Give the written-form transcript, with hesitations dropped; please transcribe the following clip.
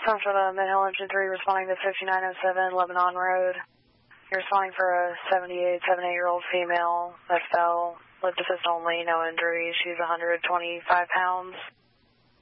Central to Mid-Hill Engine 3 responding to 5907 Lebanon Road. You're responding for a 78-year-old female that fell, lip assist only, no injuries. She's 125 pounds.